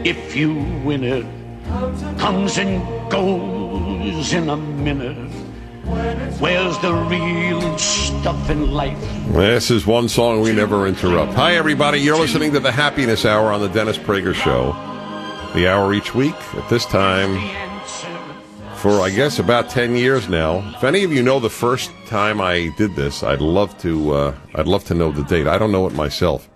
if you win it. Comes and goes in a minute. Where's the real stuff in life? This is one song we never interrupt. Hi, everybody. You're listening to the Happiness Hour on the Dennis Prager Show. The hour each week at this time for, I guess, about 10 years now. If any of you know the first time I did this, I'd love to know the date. I don't know it myself.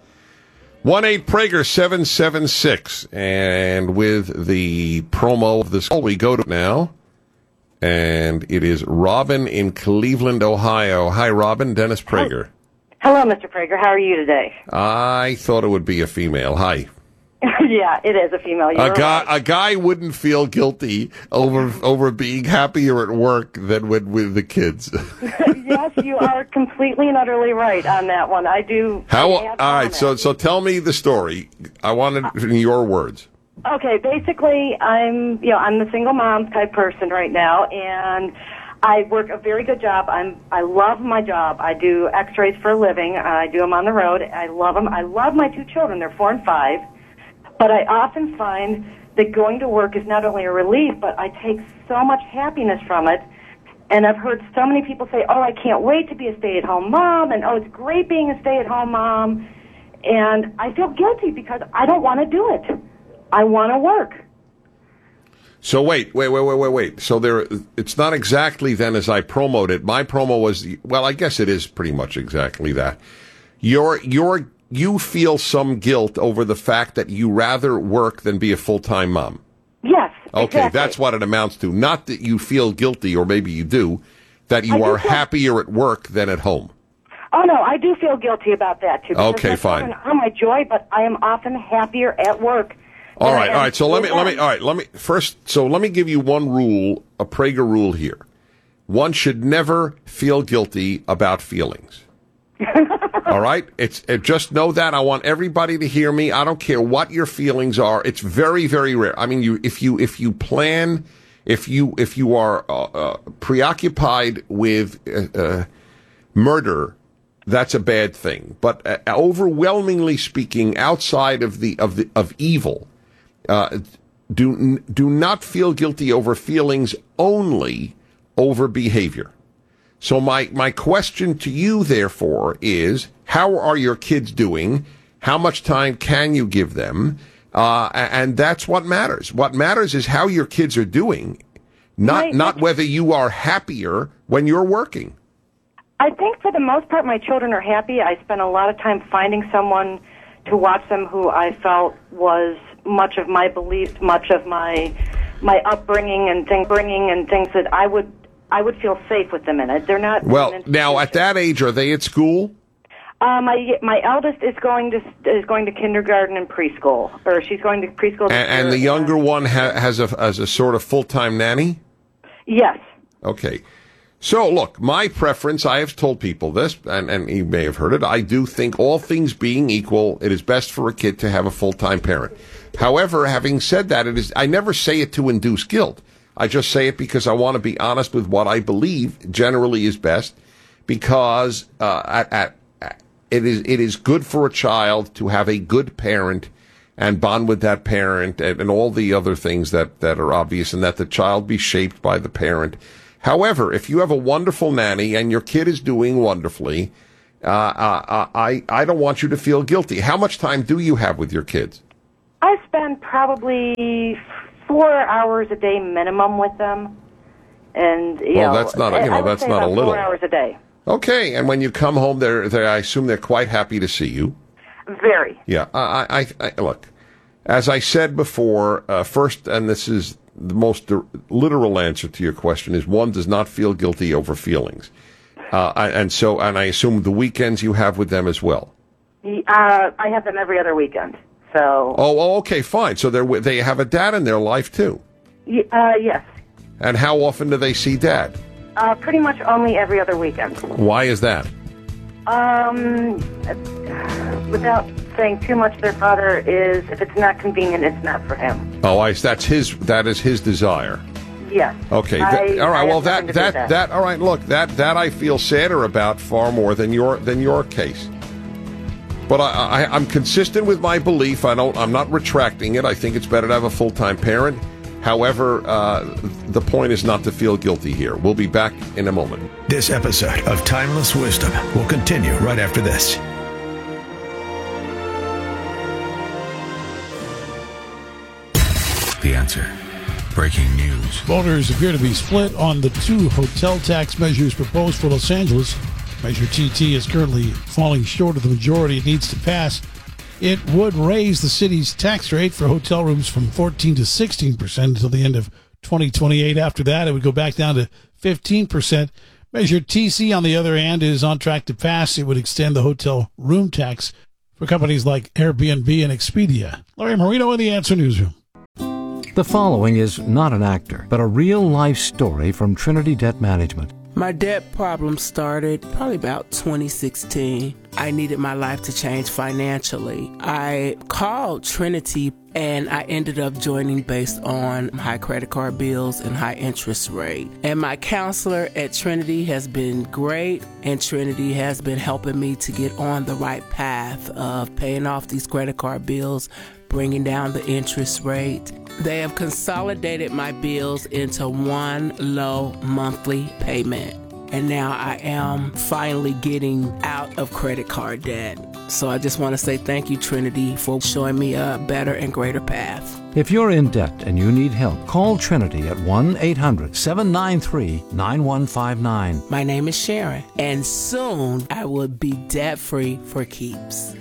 1-8-PRAGER-776. And with the promo of this call, we go to now. And it is Robin in Cleveland, Ohio. Hi, Robin. Dennis Prager. Hello, Mr. Prager. How are you today? I thought it would be a female. Hi. Yeah, it is a female. A guy wouldn't feel guilty over being happier at work than with the kids. Yes, you are completely and utterly right on that one. I do. All right, so tell me the story. I want it in your words. Okay, basically, I'm the single mom type person right now, and I work a very good job. I love my job. I do X-rays for a living. I do them on the road. I love them. I love my two children. They're 4 and 5. But I often find that going to work is not only a relief, but I take so much happiness from it. And I've heard so many people say, "Oh, I can't wait to be a stay-at-home mom," and "Oh, it's great being a stay-at-home mom." And I feel guilty because I don't want to do it. I want to work. So wait. So it's not exactly then as I promoted. My promo was, well, I guess it is pretty much exactly that. You feel some guilt over the fact that you rather work than be a full-time mom. Yes. Okay, exactly. That's what it amounts to. Not that you feel guilty, or maybe you do, that you are happier at work than at home. Oh, no, I do feel guilty about that, too. Okay, fine. Children are my joy, but I am often happier at work. All right. So let me give you one rule, a Prager rule here. One should never feel guilty about feelings. All right? Just know that. I want everybody to hear me. I don't care what your feelings are. It's very, very rare. I mean, if you are preoccupied with murder, that's a bad thing. But overwhelmingly speaking, outside of evil, do not feel guilty over feelings, only over behavior. So my question to you, therefore, is how are your kids doing? How much time can you give them? And that's what matters. What matters is how your kids are doing, not whether you are happier when you're working. I think for the most part my children are happy. I spent a lot of time finding someone to watch them who I felt was much of my beliefs, much of my upbringing and things that I would feel safe with them in it. They're not. Well, now at that age, are they at school? My eldest is going to kindergarten and preschool, or she's going to preschool. And the younger one has a sort of full-time nanny? Yes. Okay. So, look, my preference, I have told people this, and you may have heard it, I do think all things being equal, it is best for a kid to have a full-time parent. However, having said that, I never say it to induce guilt. I just say it because I want to be honest with what I believe generally is best, because it is good for a child to have a good parent and bond with that parent and all the other things that are obvious, and that the child be shaped by the parent. However, if you have a wonderful nanny and your kid is doing wonderfully, I don't want you to feel guilty. How much time do you have with your kids? I spend probably 4 hours a day minimum with them, and that's not that's not a little. 4 hours a day. Okay, and when you come home, I assume they're quite happy to see you. Very. Yeah, I look, as I said before, first, and this is the most literal answer to your question, is one does not feel guilty over feelings, and I assume the weekends you have with them as well. I have them every other weekend. So. Oh, okay, fine. So they have a dad in their life too. Yes. And how often do they see Dad? Pretty much only every other weekend. Why is that? Without saying too much, their father is, if it's not convenient, it's not for him. Oh, that is his desire. Yes. Okay. All right. Well, that. All right. Look, that I feel sadder about far more than your case. But I'm consistent with my belief. I'm not retracting it. I think it's better to have a full-time parent. However, the point is not to feel guilty here. We'll be back in a moment. This episode of Timeless Wisdom will continue right after this. The Answer. Breaking news. Voters appear to be split on the two hotel tax measures proposed for Los Angeles. Measure TT is currently falling short of the majority it needs to pass. It would raise the city's tax rate for hotel rooms from 14 to 16% until the end of 2028. After that, it would go back down to 15%. Measure TC, on the other hand, is on track to pass. It would extend the hotel room tax for companies like Airbnb and Expedia. Larry Marino in the Answer Newsroom. The following is not an actor, but a real-life story from Trinity Debt Management. My debt problem started probably about 2016. I needed my life to change financially. I called Trinity and I ended up joining based on high credit card bills and high interest rate. And my counselor at Trinity has been great, and Trinity has been helping me to get on the right path of paying off these credit card bills, bringing down the interest rate. They have consolidated my bills into one low monthly payment. And now I am finally getting out of credit card debt. So I just want to say thank you, Trinity, for showing me a better and greater path. If you're in debt and you need help, call Trinity at 1-800-793-9159. My name is Sharon, and soon I will be debt-free for keeps.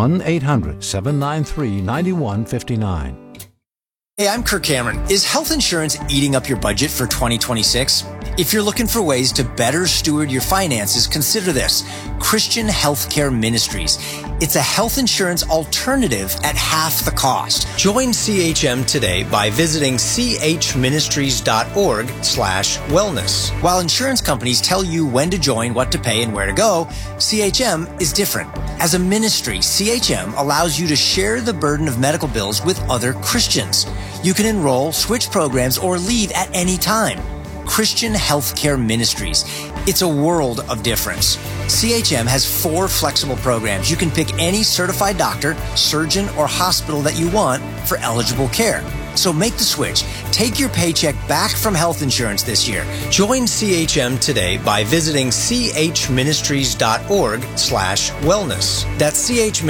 1-800-793-9159. Hey, I'm Kirk Cameron. Is health insurance eating up your budget for 2026? If you're looking for ways to better steward your finances, consider this: Christian Healthcare Ministries. It's a health insurance alternative at half the cost. Join CHM today by visiting chministries.org/wellness. While insurance companies tell you when to join, what to pay, and where to go, CHM is different. As a ministry, CHM allows you to share the burden of medical bills with other Christians. You can enroll, switch programs, or leave at any time. Christian Healthcare Ministries. It's a world of difference. CHM has 4 flexible programs. You can pick any certified doctor, surgeon, or hospital that you want for eligible care. So make the switch. Take your paycheck back from health insurance this year. Join CHM today by visiting chministries.org/wellness. That's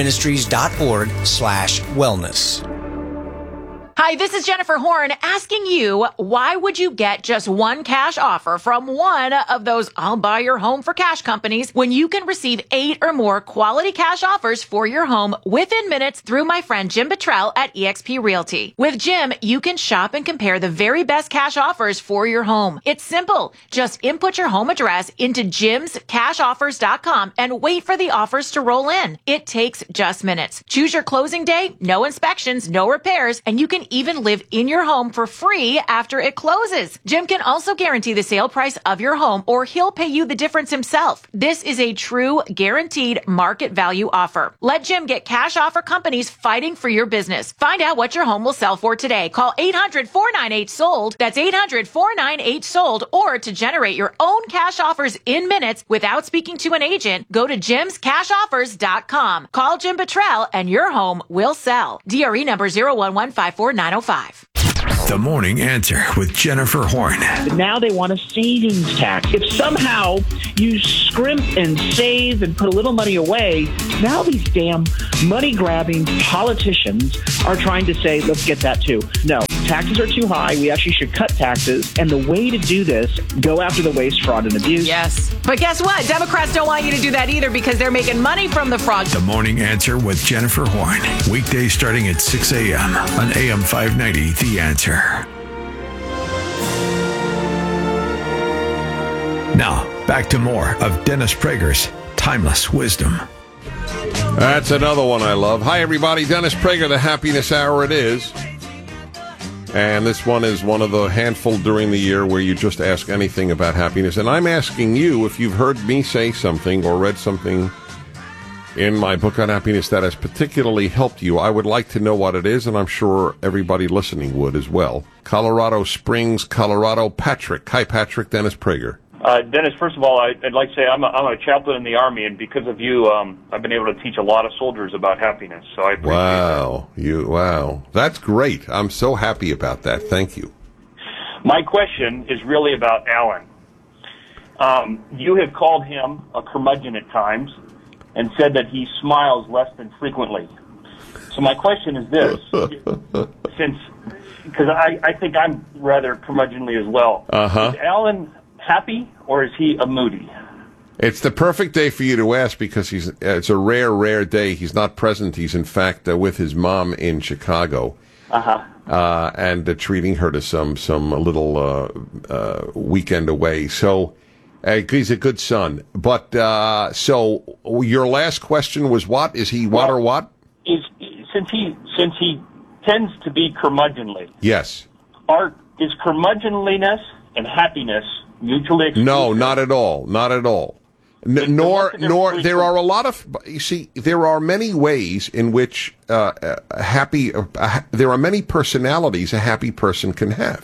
chministries.org/wellness. Hi, this is Jennifer Horn asking you, why would you get just one cash offer from one of those I'll buy your home for cash companies when you can receive 8 or more quality cash offers for your home within minutes through my friend Jim Bottrell at eXp Realty? With Jim, you can shop and compare the very best cash offers for your home. It's simple. Just input your home address into jimscashoffers.com and wait for the offers to roll in. It takes just minutes. Choose your closing day, no inspections, no repairs, and you can even live in your home for free after it closes. Jim can also guarantee the sale price of your home, or he'll pay you the difference himself. This is a true guaranteed market value offer. Let Jim get cash offer companies fighting for your business. Find out what your home will sell for today. Call 800-498-SOLD. That's 800-498-SOLD. Or to generate your own cash offers in minutes without speaking to an agent, go to jimscashoffers.com. Call Jim Bottrell and your home will sell. DRE number 01154-905. The Morning Answer with Jennifer Horn. Now they want a savings tax. If somehow you scrimp and save and put a little money away, now these damn money-grabbing politicians are trying to say, let's get that too. No, taxes are too high. We actually should cut taxes. And the way to do this, go after the waste, fraud, and abuse. Yes. But guess what? Democrats don't want you to do that either because they're making money from the fraud. The Morning Answer with Jennifer Horn. Weekdays starting at 6 a.m. on AM 590, The Answer. Now, back to more of Dennis Prager's Timeless Wisdom. That's another one I love. Hi, everybody. Dennis Prager, the Happiness Hour it is. And this one is one of the handful during the year where you just ask anything about happiness. And I'm asking you, if you've heard me say something or read something in my book on happiness that has particularly helped you, I would like to know what it is, and I'm sure everybody listening would as well. Colorado Springs, Colorado. Patrick. Hi, Patrick. Dennis Prager. Dennis, first of all, I'd like to say I'm a chaplain in the Army, and because of you, I've been able to teach a lot of soldiers about happiness. So I appreciate that. Wow, that's great. I'm so happy about that. Thank you. My question is really about Alan. You have called him a curmudgeon at times and said that he smiles less than frequently. So my question is this, because I think I'm rather curmudgeonly as well. Is Alan happy, or is he a moody? It's the perfect day for you to ask, because it's a rare day. He's not present. He's, in fact, with his mom in Chicago. And treating her to some little weekend away. So he's a good son. But so your last question was what? Is he what or what? Since he tends to be curmudgeonly. Yes. Is curmudgeonliness and happiness mutually exclusive? No, not at all. Not at all. Nor there are a lot of, you see, there are many ways in which there are many personalities a happy person can have.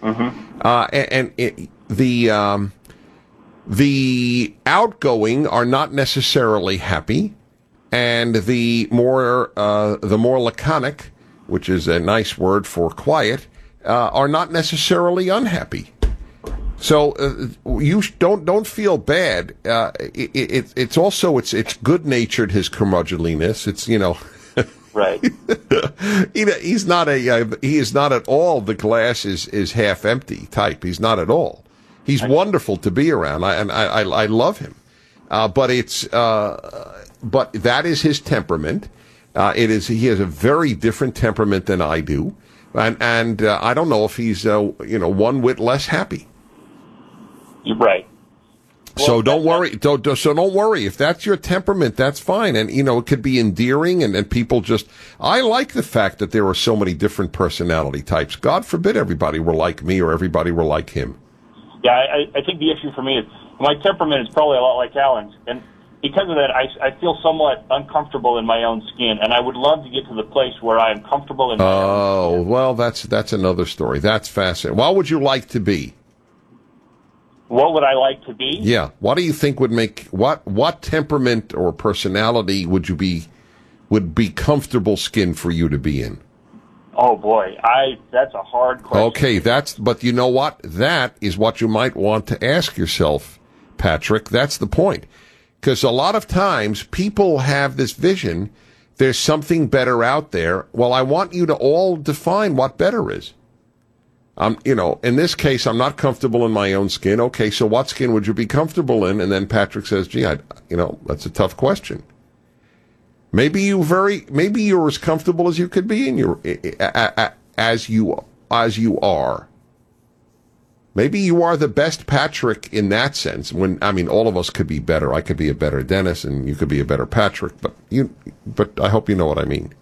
The outgoing are not necessarily happy, and the more laconic, which is a nice word for quiet, are not necessarily unhappy. So you don't feel bad. It's also good natured, his curmudgeonliness. It's right. He is not at all the glass is half empty type. He's not at all. He's wonderful to be around. I love him. But that is his temperament. He has a very different temperament than I do, and I don't know if he's one whit less happy. You're right. So don't worry. Don't worry. If that's your temperament, that's fine. And it could be endearing, and people just. I like the fact that there are so many different personality types. God forbid everybody were like me or everybody were like him. Yeah, I think the issue for me is my temperament is probably a lot like Alan's, and because of that, I feel somewhat uncomfortable in my own skin, and I would love to get to the place where I am comfortable in my own skin. Well, that's another story. That's fascinating. What would you like to be? What would I like to be? Yeah. What do you think would make what temperament or personality would be comfortable skin for you to be in? Oh boy, that's a hard question. Okay, but you know what? That is what you might want to ask yourself, Patrick. That's the point. Because a lot of times people have this vision, there's something better out there. Well, I want you to all define what better is. In this case, I'm not comfortable in my own skin. Okay, so what skin would you be comfortable in? And then Patrick says, gee, that's a tough question. Maybe you're as comfortable as you could be as you are. Maybe you are the best Patrick in that sense. All of us could be better. I could be a better Dennis, and you could be a better Patrick. But I hope you know what I mean.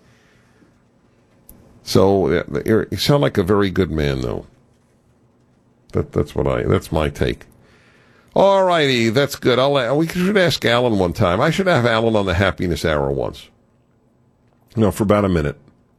So you sound like a very good man, though. That's my take. All righty, that's good. We should ask Alan one time. I should have Alan on the Happiness Hour once. For about a minute.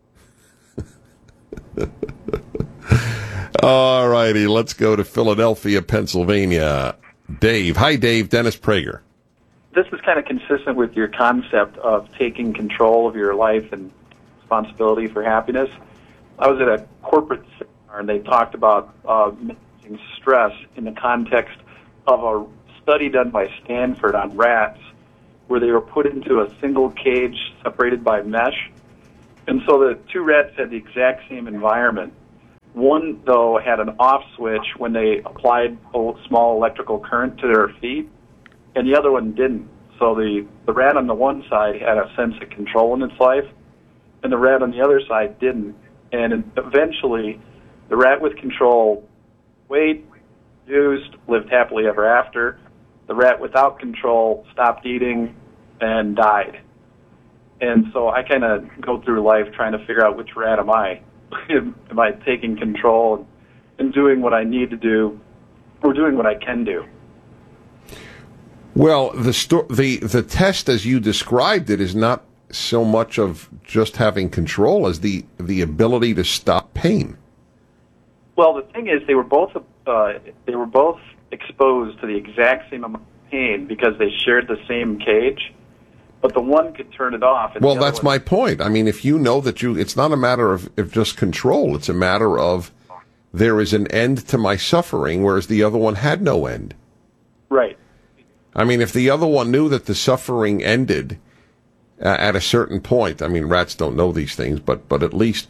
All righty, let's go to Philadelphia, Pennsylvania. Dave. Hi, Dave. Dennis Prager. This is kind of consistent with your concept of taking control of your life and responsibility for happiness. I was at a corporate seminar, and they talked about managing stress in the context of a study done by Stanford on rats, where they were put into a single cage separated by mesh. And so the two rats had the exact same environment. One, though, had an off switch when they applied a small electrical current to their feet, and the other one didn't. So the rat on the one side had a sense of control in its life, and the rat on the other side didn't. And eventually, the rat with control weighed, reduced, lived happily ever after. The rat without control stopped eating and died. And so I kind of go through life trying to figure out which rat am I. Am I taking control and doing what I need to do, or doing what I can do? Well, the test as you described it is not so much of just having control as the ability to stop pain. Well, the thing is, they were both exposed to the exact same amount of pain because they shared the same cage, but the one could turn it off. And well, that's my point. I mean, if you know that it's not a matter of just control, it's a matter of there is an end to my suffering, whereas the other one had no end. Right. I mean, if the other one knew that the suffering ended at a certain point, I mean, rats don't know these things, but at least,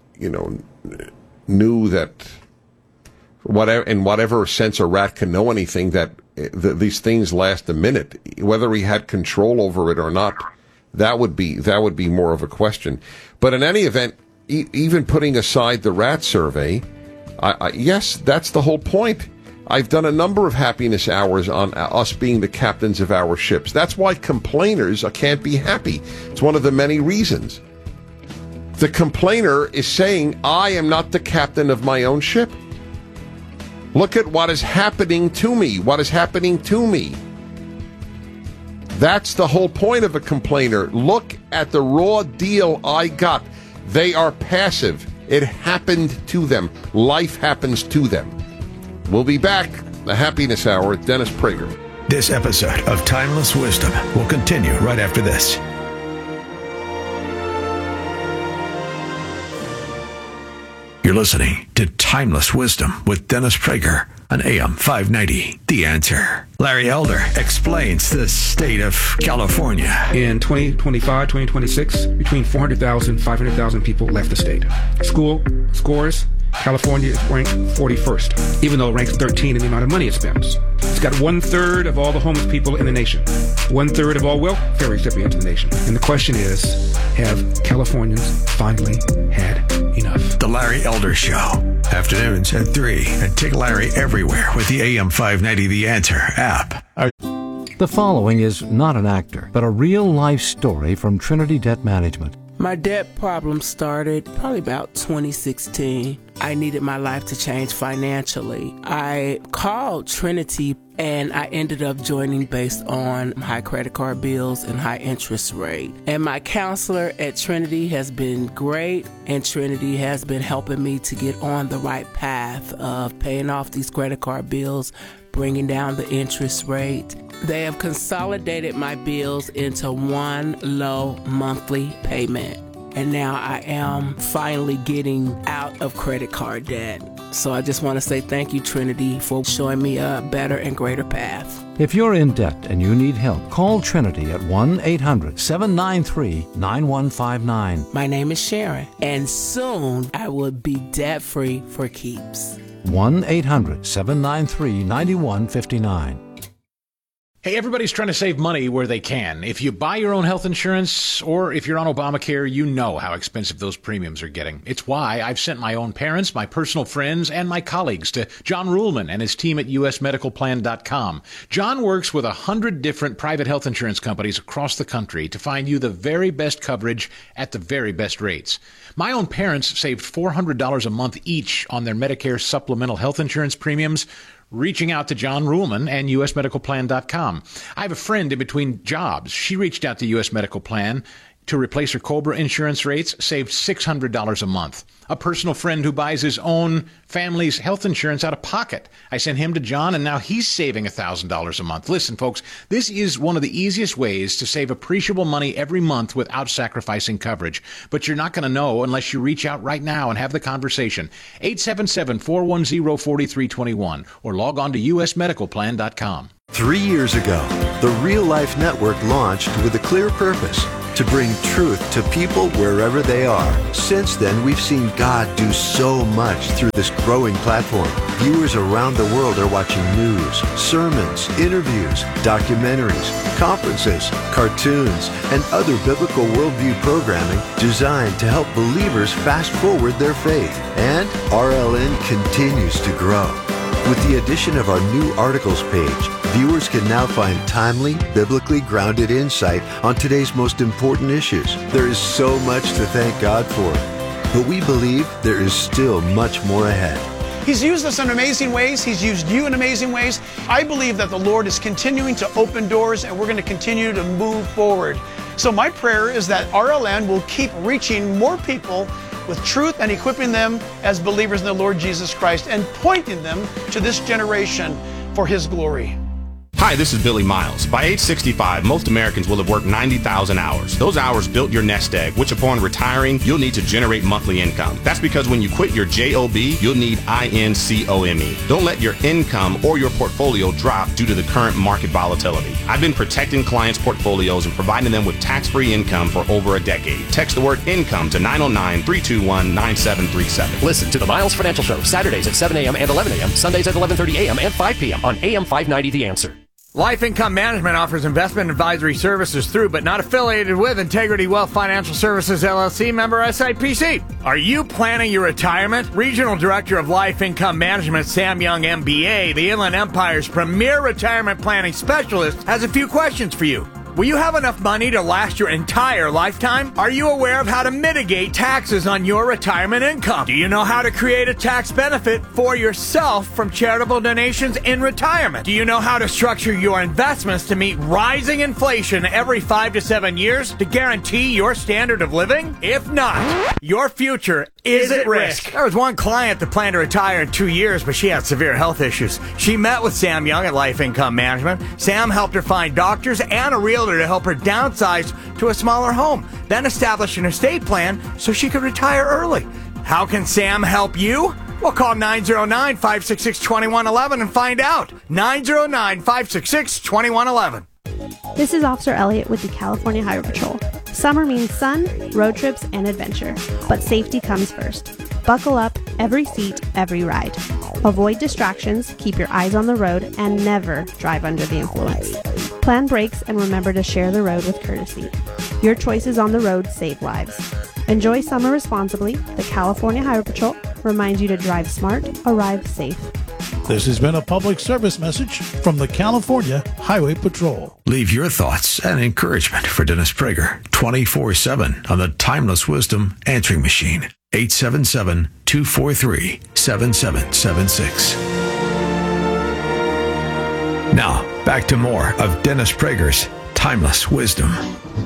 knew that in whatever sense a rat can know anything, that these things last a minute, whether he had control over it or not, that would be more of a question. But in any event, even putting aside the rat survey, yes, that's the whole point. I've done a number of happiness hours on us being the captains of our ships. That's why complainers can't be happy. It's one of the many reasons. The complainer is saying, I am not the captain of my own ship. Look at what is happening to me. What is happening to me? That's the whole point of a complainer. Look at the raw deal I got. They are passive. It happened to them. Life happens to them. We'll be back. The Happiness Hour with Dennis Prager. This episode of Timeless Wisdom will continue right after this. You're listening to Timeless Wisdom with Dennis Prager on AM 590. The Answer. Larry Elder explains the state of California. In 2025, 2026, between 400,000 and 500,000 people left the state. School scores, California is ranked 41st, even though it ranks 13 in the amount of money it spends. It's got 1/3 of all the homeless people in the nation, 1/3 of all welfare recipients in the nation. And the question is, have Californians finally had enough? The Larry Elder Show. Afternoons at 3. And take Larry everywhere with the AM 590 The Answer app. The following is not an actor, but a real-life story from Trinity Debt Management. My debt problem started probably about 2016. I needed my life to change financially. I called Trinity and I ended up joining based on high credit card bills and high interest rate. And my counselor at Trinity has been great, and Trinity has been helping me to get on the right path of paying off these credit card bills, bringing down the interest rate. They have consolidated my bills into one low monthly payment. And now I am finally getting out of credit card debt. So I just want to say thank you, Trinity, for showing me a better and greater path. If you're in debt and you need help, call Trinity at 1-800-793-9159. My name is Sharon, and soon I will be debt-free for keeps. 1-800-793-9159. Hey, everybody's trying to save money where they can. If you buy your own health insurance or if you're on Obamacare, you know how expensive those premiums are getting. It's why I've sent my own parents, my personal friends, and my colleagues to John Ruhlman and his team at usmedicalplan.com. John works with 100 different private health insurance companies across the country to find you the very best coverage at the very best rates. My own parents saved $400 a month each on their Medicare supplemental health insurance premiums, reaching out to John Ruhlman and usmedicalplan.com. I have a friend in between jobs. She reached out to US Medical Plan to replace her COBRA insurance rates, saved $600 a month. A personal friend who buys his own family's health insurance out of pocket. I sent him to John, and now he's saving $1,000 a month. Listen, folks, this is one of the easiest ways to save appreciable money every month without sacrificing coverage. But you're not going to know unless you reach out right now and have the conversation. 877-410-4321 or log on to usmedicalplan.com. 3 years ago, the Real Life Network launched with a clear purpose: to bring truth to people wherever they are. Since then, we've seen God do so much through this growing platform. Viewers around the world are watching news, sermons, interviews, documentaries, conferences, cartoons, and other biblical worldview programming designed to help believers fast forward their faith. And RLN continues to grow. With the addition of our new articles page, viewers can now find timely, biblically grounded insight on today's most important issues. There is so much to thank God for, but we believe there is still much more ahead. He's used us in amazing ways. He's used you in amazing ways. I believe that the Lord is continuing to open doors, and we're going to continue to move forward. So my prayer is that RLN will keep reaching more people with truth and equipping them as believers in the Lord Jesus Christ and pointing them to this generation for His glory. Hi, this is Billy Miles. By age 65, most Americans will have worked 90,000 hours. Those hours built your nest egg, which upon retiring, you'll need to generate monthly income. That's because when you quit your JOB, you'll need INCOME. Don't let your income or your portfolio drop due to the current market volatility. I've been protecting clients' portfolios and providing them with tax-free income for over a decade. Text the word income to 909-321-9737. Listen to the Miles Financial Show, Saturdays at 7 a.m. and 11 a.m., Sundays at 11:30 a.m. and 5 p.m. on AM 590 The Answer. Life Income Management offers investment advisory services through, but not affiliated with, Integrity Wealth Financial Services, LLC, member SIPC. Are you planning your retirement? Regional Director of Life Income Management, Sam Young, MBA, the Inland Empire's premier retirement planning specialist, has a few questions for you. Will you have enough money to last your entire lifetime? Are you aware of how to mitigate taxes on your retirement income? Do you know how to create a tax benefit for yourself from charitable donations in retirement? Do you know how to structure your investments to meet rising inflation every 5 to 7 years to guarantee your standard of living? If not, your future is at risk. There was one client that planned to retire in 2 years, but she had severe health issues. She met with Sam Young at Life Income Management. Sam helped her find doctors and a realtor to help her downsize to a smaller home, then establish an estate plan so she could retire early. How can Sam help you? Well, call 909-566-2111 and find out. 909-566-2111. This is Officer Elliott with the California Highway Patrol. Summer means sun, road trips, and adventure, but safety comes first. Buckle up, every seat, every ride. Avoid distractions, keep your eyes on the road, and never drive under the influence. Plan brakes and remember to share the road with courtesy. Your choices on the road save lives. Enjoy summer responsibly. The California Highway Patrol reminds you to drive smart, arrive safe. This has been a public service message from the California Highway Patrol. Leave your thoughts and encouragement for Dennis Prager 24/7 on the Timeless Wisdom Answering Machine. 877-243-7776. Now, back to more of Dennis Prager's Timeless Wisdom.